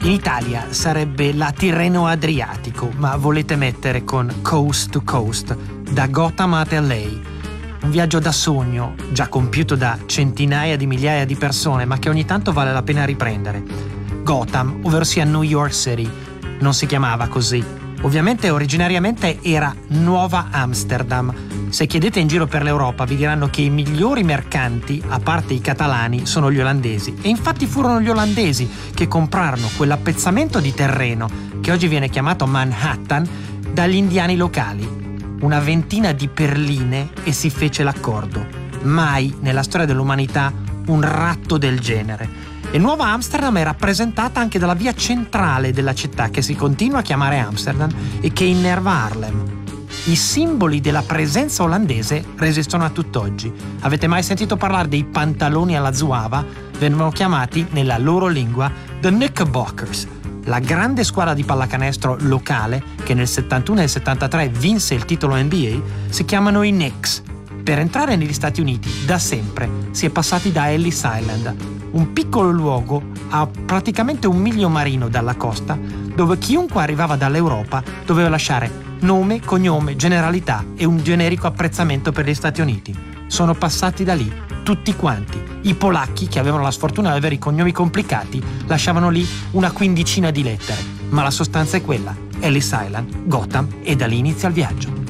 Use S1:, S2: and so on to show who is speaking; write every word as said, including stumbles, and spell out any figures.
S1: In Italia sarebbe la Tirreno-Adriatico, ma volete mettere con Coast to Coast, da Gotham a L A. Un viaggio da sogno, già compiuto da centinaia di migliaia di persone, ma che ogni tanto vale la pena riprendere. Gotham, ovvero sia New York City, non si chiamava così. Ovviamente originariamente era Nuova Amsterdam. Se chiedete in giro per l'Europa vi diranno che i migliori mercanti, a parte i catalani, sono gli olandesi. E infatti furono gli olandesi che comprarono quell'appezzamento di terreno, che oggi viene chiamato Manhattan, dagli indiani locali. Una ventina di perline e si fece l'accordo. Mai nella storia dell'umanità un ratto del genere. E Nuova Amsterdam è rappresentata anche dalla via centrale della città, che si continua a chiamare Amsterdam e che innerva Harlem. I simboli della presenza olandese resistono a tutt'oggi. Avete mai sentito parlare dei pantaloni alla zuava? Vengono chiamati nella loro lingua The Knickerbockers. La grande squadra di pallacanestro locale, che nel settantuno e nel settantatré vinse il titolo N B A, si chiamano i Knicks. Per entrare negli Stati Uniti, da sempre, si è passati da Ellis Island, un piccolo luogo a praticamente un miglio marino dalla costa, dove chiunque arrivava dall'Europa doveva lasciare nome, cognome, generalità e un generico apprezzamento per gli Stati Uniti. Sono passati da lì tutti quanti. I polacchi, che avevano la sfortuna di avere i cognomi complicati, lasciavano lì una quindicina di lettere. Ma la sostanza è quella: Ellis Island, Gotham, e da lì inizia il viaggio.